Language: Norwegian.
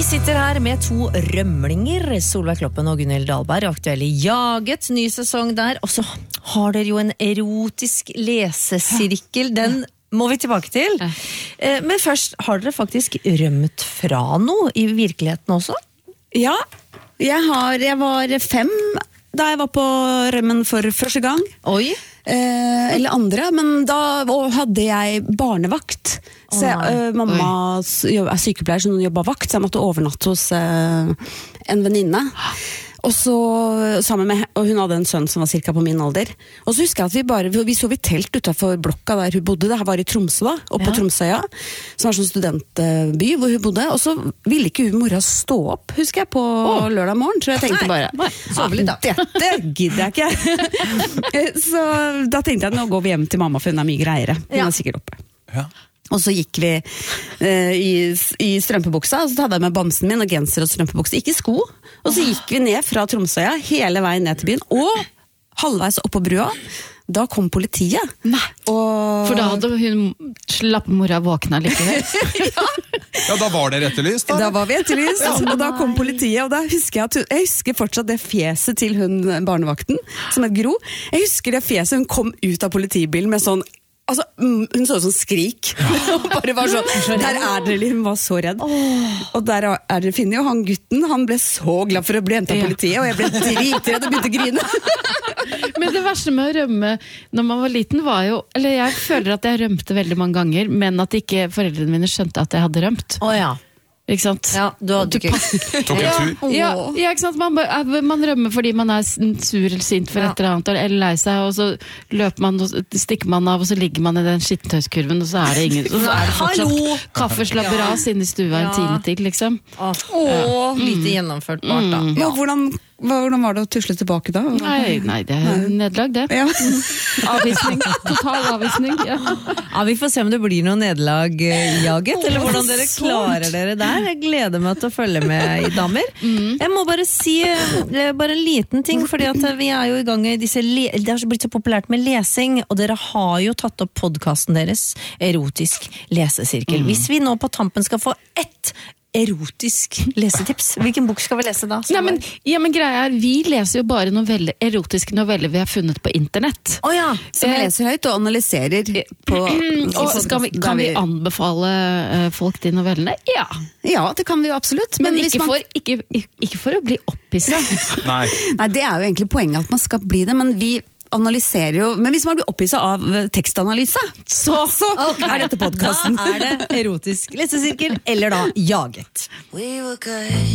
Vi sitter her med to rømlinger, Solveig Kloppen og Gunhild Dahlberg, aktuelle i Jaget, ny sesong der. Og så har dere jo en erotisk lesesirkel, den må vi tilbake til. Men først, har dere faktisk rømt fra noe i virkeligheten også? Ja, jeg var 5 da jeg var på rømmen for første gang. Oi! Eller andre, men da hadde jeg barnevakt. Så mamma er sykepleier, så hun jobbet vakt, så jeg måtte overnatte hos en venninne. Og så sammen med, og hun hadde en sønn som var cirka på min alder. Og så husker jeg at vi sov i telt utenfor blokka der hun bodde. Det her var i Tromsø da, oppe på Tromsøya, som var sånn studentby hvor hun bodde. Og så ville ikke hun mora stå opp, husker jeg, på lørdag morgen. Så jeg tenkte bare, sove litt da. Dette gidder jeg ikke. Så da tenkte jeg, nå går vi hjem til mamma, for hun er mye greiere. Hun er sikkert oppe. Ja. Og så gikk vi i strømpebuksa, og så hadde jeg med bamsen min og genser og strømpebuksa, ikke sko. Og så gikk vi ned fra Tromsøya, hele veien ned til byen, og halvveis opp på brua, da kom politiet. Nei, for da hadde hun slappmora våkna likevel. Ja, da var dere etterlyst da? Da var vi etterlyst, og da kom politiet, og da husker jeg husker fortsatt det fjeset til hun barnevakten, som het Gro. Jeg husker det fjeset, hun kom ut av politibilen med sånn, altså, hun så sånn skrik, og bare var sånn, der er dere, hun var så redd. Og der er dere finner jo han gutten, han ble så glad for å bli hentet av politiet, og jeg ble dritredd og begynte å grine. Men det verste med å rømme når man var liten var jo, eller jeg føler at jeg rømte veldig mange ganger, men at ikke foreldrene mine skjønte at jeg hadde rømt. Ja. Ikke sant? Ja, du hadde ikke tok en tur. Ja, ikke sant? Man rømmer fordi man er sur eller sint for et eller annet, eller lei seg, og så løper man, og stikker man av, og så ligger man i den skittentøyskurven, og så er det ingen, og så er det fortsatt kaffeslabberas inne i stua en time til, liksom. Lite gjennomført bart da. Ja, hvordan var det å tusle tilbake da? Nei, det er nedlag det. Ja. Avvisning, total avvisning. Ja, vi får se om det blir noe nederlag i Jaget, eller hvordan dere klarer dere der. Jeg gleder meg til å følge med i damer. Jeg må bare si bare en liten ting, fordi at vi er jo i gang i det har blitt så populært med lesing, og dere har jo tatt opp podcasten deres, Erotisk lesesirkel. Hvis vi nå på tampen skal få ett erotisk lesetips, hvilken bok skal vi lese da? Men greia er, vi leser jo bare erotiske noveller vi har funnet på internett. Som vi leser høyt og analyserer på... Kan vi anbefale folk de novellene? Ja, det kan vi jo absolutt. Men ikke for å bli opphisset. Nei, det er jo egentlig poenget at man skal bli det, men vi analyserer jo, men hvis man blir opphisset av tekstanalyse, så er dette podcasten. Da er det erotisk lesesirkel, eller da Jaget.